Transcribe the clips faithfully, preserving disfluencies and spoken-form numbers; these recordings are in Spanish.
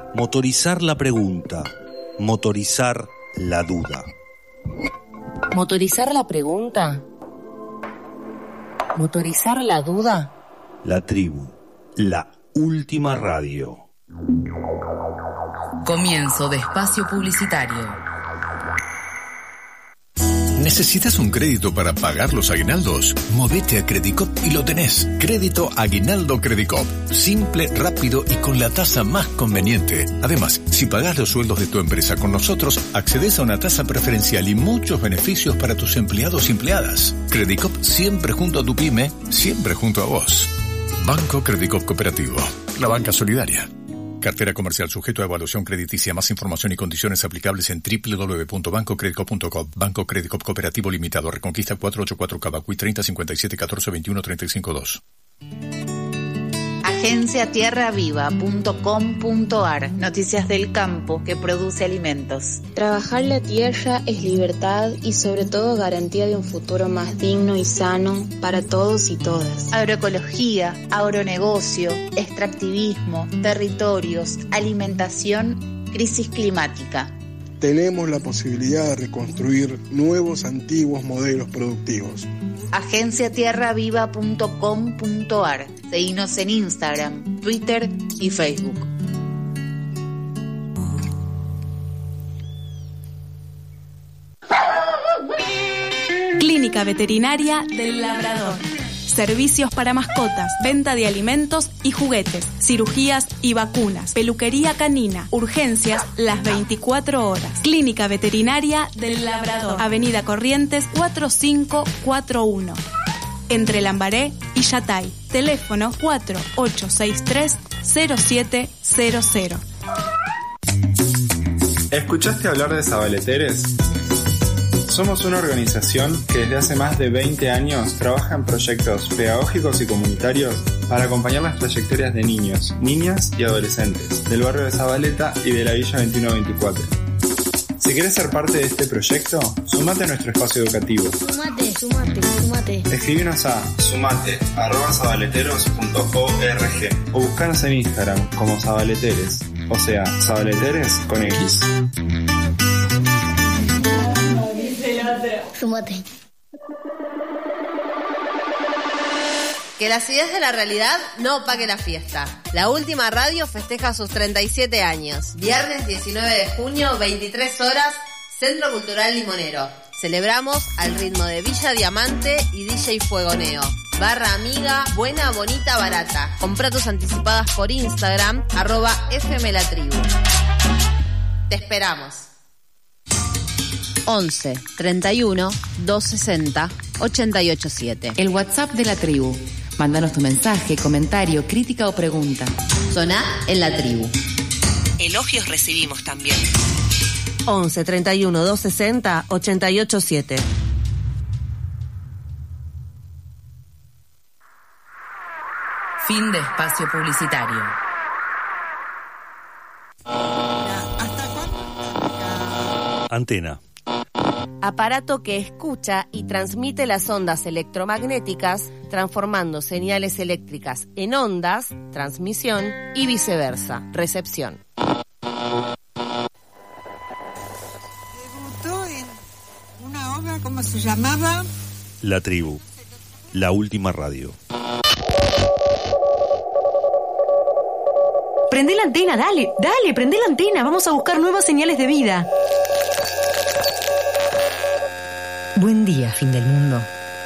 Motorizar la pregunta, motorizar la duda. ¿Motorizar la pregunta? ¿Motorizar la duda? La tribu, la última radio. Comienzo de espacio publicitario. ¿Necesitas un crédito para pagar los aguinaldos? Movete a Credicop y lo tenés. Crédito Aguinaldo Credicop. Simple, rápido y con la tasa más conveniente. Además, si pagás los sueldos de tu empresa con nosotros, accedes a una tasa preferencial y muchos beneficios para tus empleados y empleadas. Credicop siempre junto a tu pyme, siempre junto a vos. Banco Credicop Cooperativo. La banca solidaria. Cartera comercial sujeto a evaluación crediticia. Más información y condiciones aplicables en doble u doble u doble u punto banco credicop punto com. Banco Credicop Cooperativo Limitado. Reconquista cuatrocientos ochenta y cuatro Cavacuy treinta cincuenta y siete catorce veintiuno treinta y cinco dos. agencia tierra viva punto com punto ar. Noticias del campo que produce alimentos. Trabajar la tierra es libertad y sobre todo garantía de un futuro más digno y sano para todos y todas. Agroecología, agronegocio, extractivismo, territorios, alimentación, crisis climática. Tenemos la posibilidad de reconstruir nuevos antiguos modelos productivos. agencia tierra viva punto com punto ar. Seguinos en Instagram, Twitter y Facebook. Clínica Veterinaria del Labrador. Servicios para mascotas, venta de alimentos y juguetes, cirugías y vacunas, peluquería canina, urgencias las veinticuatro horas. Clínica Veterinaria del Labrador, Avenida Corrientes cuatro cinco cuatro uno, entre Lambaré y Yatay. Teléfono cuatro ocho seis tres cero siete cero cero. ¿Escuchaste hablar de Zabaleteres? Somos una organización que desde hace más de veinte años trabaja en proyectos pedagógicos y comunitarios para acompañar las trayectorias de niños, niñas y adolescentes del barrio de Zabaleta y de la Villa veintiuno veinticuatro. Si quieres ser parte de este proyecto, sumate a nuestro espacio educativo. Sumate, sumate, sumate. Escribinos a sumate arroba zabaleteros punto org o buscanos en Instagram como Zabaleteres, o sea, Zabaleteres con X. Sumate. Que las ideas de la realidad no opaquen la fiesta. La última radio festeja sus treinta y siete años. Viernes diecinueve de junio, veintitrés horas, Centro Cultural Limonero. Celebramos al ritmo de Villa Diamante y D J Fuegoneo. Barra amiga, buena, bonita, barata. Comprá tus anticipadas por Instagram, arroba fmlatribu. Te esperamos. once treinta y uno doscientos sesenta ochenta y ocho siete. El WhatsApp de la tribu. Mándanos tu mensaje, comentario, crítica o pregunta. Soná en la tribu. Elogios recibimos también. once treinta y uno doscientos sesenta ochenta y ocho siete. Fin de espacio publicitario. Antena. Aparato que escucha y transmite las ondas electromagnéticas, transformando señales eléctricas en ondas, transmisión, y viceversa, recepción. Debutó en una obra, ¿cómo se llamaba? La tribu, la última radio. Prendé la antena, dale, dale, prendé la antena, vamos a buscar nuevas señales de vida. Buen día, fin del mundo.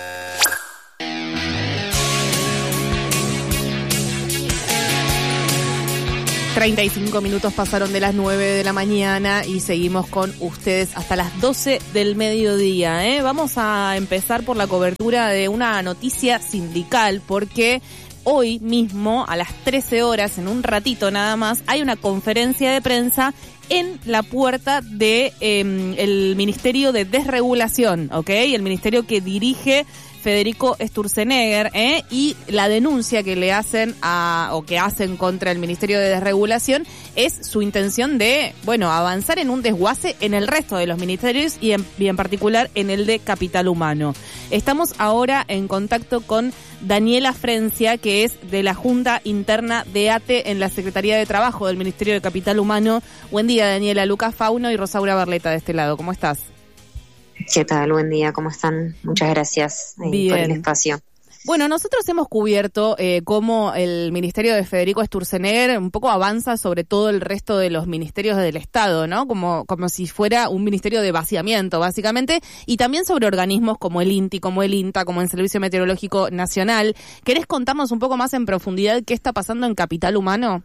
treinta y cinco minutos pasaron de las nueve de la mañana y seguimos con ustedes hasta las doce del mediodía, ¿eh? Vamos a empezar por la cobertura de una noticia sindical, porque hoy mismo, a las trece horas, en un ratito nada más, hay una conferencia de prensa en la puerta de eh, el Ministerio de Desregulación, ¿ok? El ministerio que dirige Federico Sturzenegger, ¿eh? y la denuncia que le hacen a, o que hacen contra el Ministerio de Desregulación es su intención de, bueno, avanzar en un desguace en el resto de los ministerios y en, y en particular en el de Capital Humano. Estamos ahora en contacto con Daniela Frencia, que es de la Junta Interna de A T E en la Secretaría de Trabajo del Ministerio de Capital Humano. Buen día, Daniela. Lucas Fauno y Rosaura Barleta de este lado. ¿Cómo estás? ¿Qué tal? Buen día. ¿Cómo están? Muchas gracias eh, por el espacio. Bueno, nosotros hemos cubierto eh, cómo el Ministerio de Federico Sturzenegger un poco avanza sobre todo el resto de los ministerios del Estado, ¿no? Como, como si fuera un ministerio de vaciamiento, básicamente, y también sobre organismos como el INTI, como el INTA, como el Servicio Meteorológico Nacional. ¿Querés contarnos un poco más en profundidad qué está pasando en Capital Humano?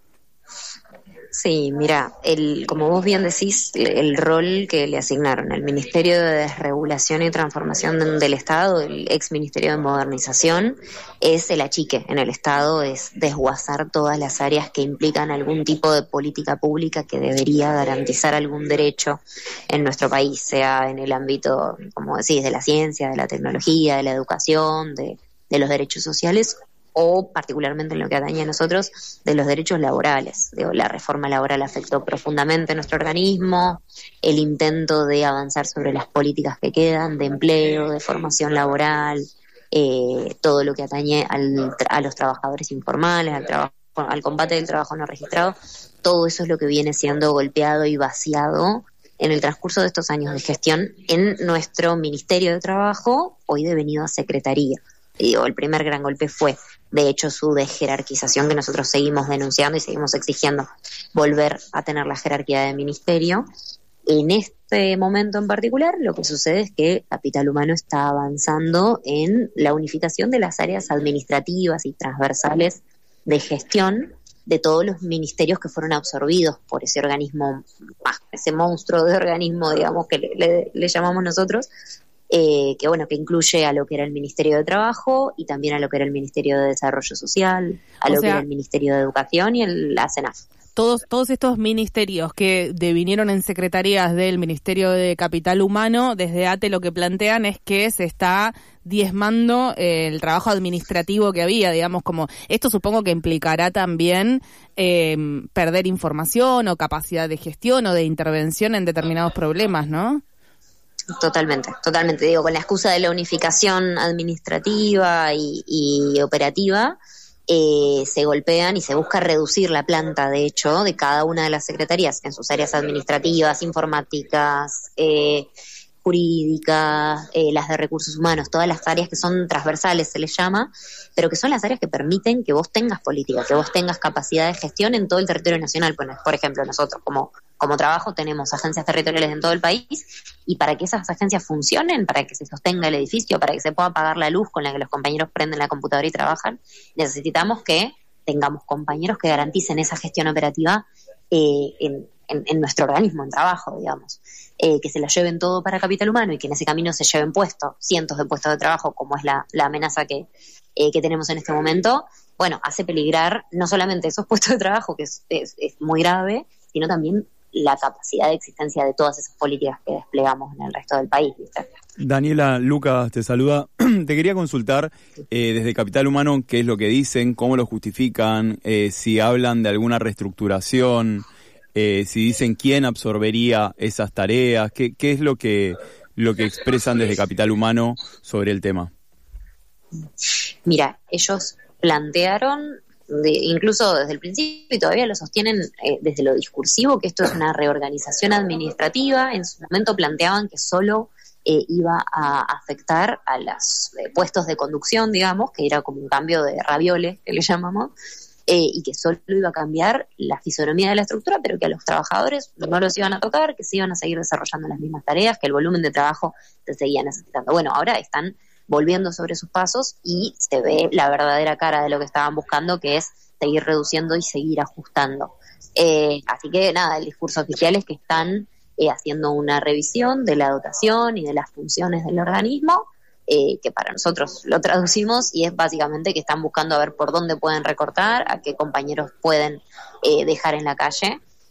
Sí, mira, el, como vos bien decís, el rol que le asignaron al Ministerio de Desregulación y Transformación del Estado, el ex Ministerio de Modernización, es el achique en el Estado, es desguazar todas las áreas que implican algún tipo de política pública que debería garantizar algún derecho en nuestro país, sea en el ámbito, como decís, de la ciencia, de la tecnología, de la educación, de, de los derechos sociales, o particularmente en lo que atañe a nosotros, de los derechos laborales. Digo, la reforma laboral afectó profundamente a nuestro organismo, el intento de avanzar sobre las políticas que quedan, de empleo, de formación laboral, eh, todo lo que atañe al, a los trabajadores informales, al, trabajo, al combate del trabajo no registrado, todo eso es lo que viene siendo golpeado y vaciado en el transcurso de estos años de gestión en nuestro Ministerio de Trabajo, hoy devenido a Secretaría. Digo, el primer gran golpe fue, de hecho, su desjerarquización, que nosotros seguimos denunciando y seguimos exigiendo volver a tener la jerarquía de ministerio. En este momento en particular, lo que sucede es que Capital Humano está avanzando en la unificación de las áreas administrativas y transversales de gestión de todos los ministerios que fueron absorbidos por ese organismo, ese monstruo de organismo, digamos, que le, le, le llamamos nosotros, Eh, que bueno, que incluye a lo que era el Ministerio de Trabajo y también a lo que era el Ministerio de Desarrollo Social, a o lo sea, que era el Ministerio de Educación y el, la CENAF. Todos, todos estos ministerios que devinieron en secretarías del Ministerio de Capital Humano, desde A T E lo que plantean es que se está diezmando eh, el trabajo administrativo que había, digamos, como esto supongo que implicará también eh, perder información o capacidad de gestión o de intervención en determinados problemas, ¿no? Totalmente, totalmente. Digo, con la excusa de la unificación administrativa y, y operativa, eh, se golpean y se busca reducir la planta, de hecho, de cada una de las secretarías en sus áreas administrativas, informáticas, eh, jurídicas, eh, las de recursos humanos, todas las áreas que son transversales se les llama, pero que son las áreas que permiten que vos tengas política, que vos tengas capacidad de gestión en todo el territorio nacional. Por ejemplo, nosotros como, como trabajo tenemos agencias territoriales en todo el país y para que esas agencias funcionen, para que se sostenga el edificio, para que se pueda pagar la luz con la que los compañeros prenden la computadora y trabajan, necesitamos que tengamos compañeros que garanticen esa gestión operativa eh, en, en, en nuestro organismo, en trabajo, digamos. Eh, que se la lleven todo para Capital Humano y que en ese camino se lleven puestos, cientos de puestos de trabajo, como es la, la amenaza que, eh, que tenemos en este momento, bueno, hace peligrar no solamente esos puestos de trabajo, que es, es, es muy grave, sino también la capacidad de existencia de todas esas políticas que desplegamos en el resto del país, ¿viste? Daniela, Lucas te saluda. Te quería consultar eh, desde Capital Humano qué es lo que dicen, cómo lo justifican, eh, si hablan de alguna reestructuración, Eh, si dicen quién absorbería esas tareas, qué, qué es lo que lo que expresan desde Capital Humano sobre el tema. Mira, ellos plantearon, de, incluso desde el principio, y todavía lo sostienen eh, desde lo discursivo, que esto es una reorganización administrativa. En su momento planteaban que solo eh, iba a afectar a los eh, puestos de conducción, digamos, que era como un cambio de ravioles, que le llamamos, Eh, y que solo iba a cambiar la fisonomía de la estructura, pero que a los trabajadores no los iban a tocar, que se iban a seguir desarrollando las mismas tareas, que el volumen de trabajo se seguía necesitando. Bueno, ahora están volviendo sobre sus pasos y se ve la verdadera cara de lo que estaban buscando, que es seguir reduciendo y seguir ajustando. Eh, así que nada, el discurso oficial es que están eh, haciendo una revisión de la dotación y de las funciones del organismo, Eh, que para nosotros lo traducimos y es básicamente que están buscando a ver por dónde pueden recortar, a qué compañeros pueden eh, dejar en la calle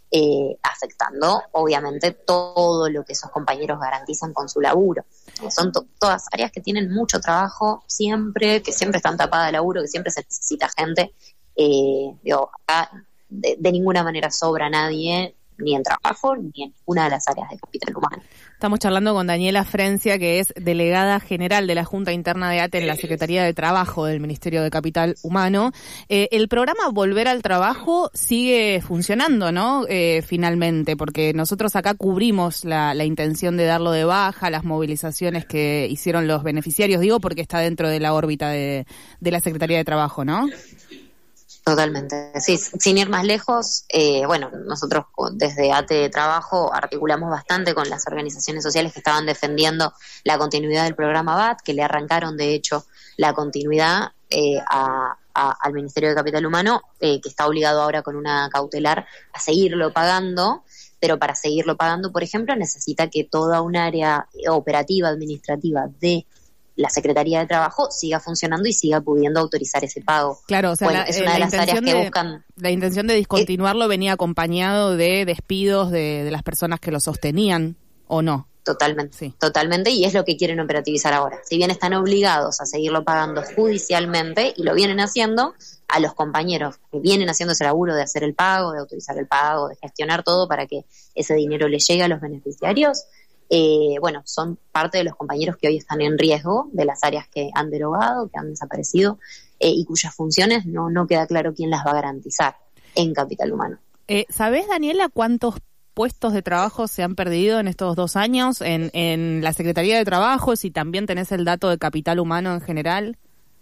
eh, afectando obviamente todo lo que esos compañeros garantizan con su laburo. Son to- todas áreas que tienen mucho trabajo siempre, que siempre están tapadas de laburo, que siempre se necesita gente. Eh, digo, acá de, de ninguna manera sobra nadie, ni en trabajo, ni en ninguna de las áreas de capital humano. Estamos charlando con Daniela Frencia, que es delegada general de la Junta Interna de A T E en la Secretaría de Trabajo del Ministerio de Capital Humano. Eh, el programa Volver al Trabajo sigue funcionando, ¿no? Eh, finalmente, porque nosotros acá cubrimos la, la intención de darlo de baja, las movilizaciones que hicieron los beneficiarios, digo, porque está dentro de la órbita de, de la Secretaría de Trabajo, ¿no? Totalmente, sí, sin ir más lejos, eh, bueno, nosotros desde A T E de Trabajo articulamos bastante con las organizaciones sociales que estaban defendiendo la continuidad del programa B A T, que le arrancaron de hecho la continuidad eh, a, a, al Ministerio de Capital Humano, eh, que está obligado ahora con una cautelar a seguirlo pagando, pero para seguirlo pagando, por ejemplo, necesita que toda un área operativa, administrativa de la Secretaría de Trabajo siga funcionando y siga pudiendo autorizar ese pago. Claro, o sea, bueno, la, es eh, una la de las áreas intención que de, buscan... La intención de discontinuarlo eh, venía acompañado de despidos de, de las personas que lo sostenían, ¿o no? Totalmente, sí. totalmente, y es lo que quieren operativizar ahora. Si bien están obligados a seguirlo pagando judicialmente, y lo vienen haciendo, a los compañeros que vienen haciendo ese laburo de hacer el pago, de autorizar el pago, de gestionar todo para que ese dinero le llegue a los beneficiarios, Eh, bueno, son parte de los compañeros que hoy están en riesgo de las áreas que han derogado, que han desaparecido eh, y cuyas funciones no, no queda claro quién las va a garantizar en Capital Humano. Eh, ¿Sabés, Daniela, cuántos puestos de trabajo se han perdido en estos dos años en, en la Secretaría de Trabajo? Si también tenés el dato de Capital Humano en general.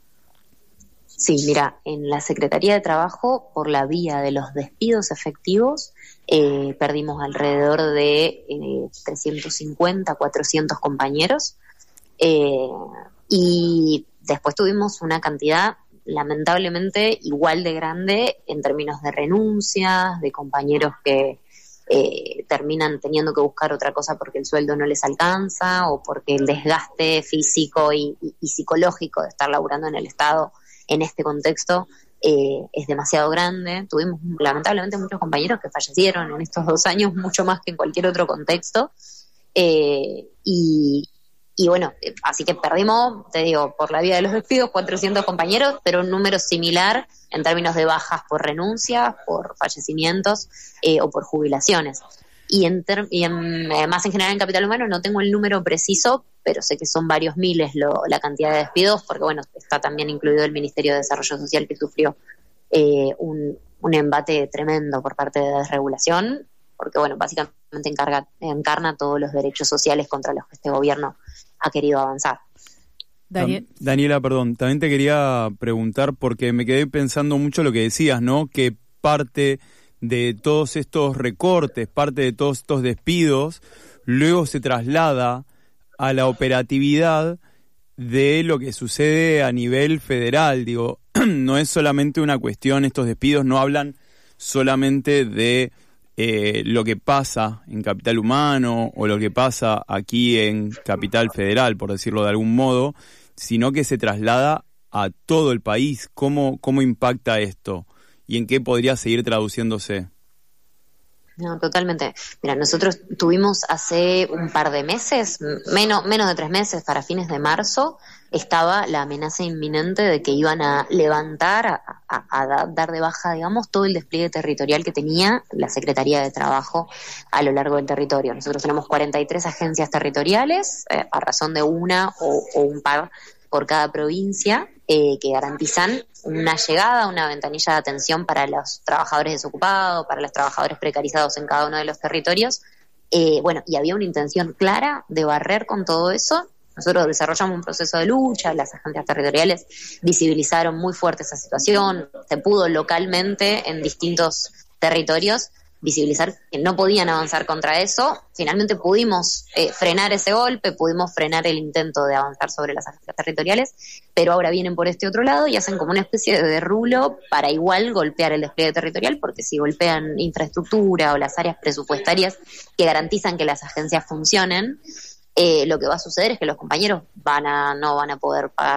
Sí, mira, en la Secretaría de Trabajo, por la vía de los despidos efectivos, eh, perdimos alrededor de eh, trescientos cincuenta, cuatrocientos compañeros, eh, y después tuvimos una cantidad lamentablemente igual de grande en términos de renuncias, de compañeros que eh, terminan teniendo que buscar otra cosa porque el sueldo no les alcanza o porque el desgaste físico y, y, y psicológico de estar laburando en el Estado en este contexto eh, es demasiado grande. Tuvimos lamentablemente muchos compañeros que fallecieron en estos dos años, mucho más que en cualquier otro contexto. Eh, y, y bueno, así que perdimos, te digo, por la vía de los despidos, cuatrocientos compañeros, pero un número similar en términos de bajas por renuncias, por fallecimientos eh, o por jubilaciones. Y, en ter- y en, eh, más en general en Capital Humano no tengo el número preciso, pero sé que son varios miles lo, la cantidad de despidos, porque bueno, está también incluido el Ministerio de Desarrollo Social, que sufrió eh, un, un embate tremendo por parte de desregulación, porque bueno, básicamente encarga, encarna todos los derechos sociales contra los que este gobierno ha querido avanzar. Daniel. Daniela, perdón, también te quería preguntar, porque me quedé pensando mucho lo que decías, ¿no? Que parte de todos estos recortes, parte de todos estos despidos, luego se traslada a la operatividad de lo que sucede a nivel federal. Digo, no es solamente una cuestión, estos despidos no hablan solamente de eh, lo que pasa en Capital Humano o lo que pasa aquí en Capital Federal, por decirlo de algún modo, sino que se traslada a todo el país. ¿Cómo, cómo impacta esto? ¿Y en qué podría seguir traduciéndose? No, totalmente. Mira, nosotros tuvimos hace un par de meses, menos, menos de tres meses, para fines de marzo, estaba la amenaza inminente de que iban a levantar, a, a, a dar de baja, digamos, todo el despliegue territorial que tenía la Secretaría de Trabajo a lo largo del territorio. Nosotros tenemos cuarenta y tres agencias territoriales, eh, a razón de una o, o un par por cada provincia, eh, que garantizan una llegada, una ventanilla de atención para los trabajadores desocupados, para los trabajadores precarizados en cada uno de los territorios. Eh, bueno, y había una intención clara de barrer con todo eso. Nosotros desarrollamos un proceso de lucha, las agencias territoriales visibilizaron muy fuerte esa situación, se pudo localmente en distintos territorios visibilizar que no podían avanzar contra eso. Finalmente pudimos eh, frenar ese golpe, pudimos frenar el intento de avanzar sobre las agencias territoriales, pero ahora vienen por este otro lado y hacen como una especie de derrulo para igual golpear el despliegue territorial, porque si golpean infraestructura o las áreas presupuestarias que garantizan que las agencias funcionen, eh, lo que va a suceder es que los compañeros van a no van a poder pagar